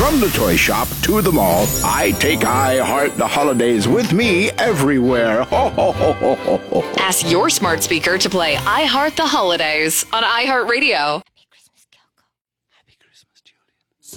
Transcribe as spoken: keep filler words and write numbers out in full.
From the toy shop to the mall, I take I Heart the Holidays with me everywhere. Ho, ho, ho, ho, ho, ho. Ask your smart speaker to play I Heart the Holidays on iHeartRadio.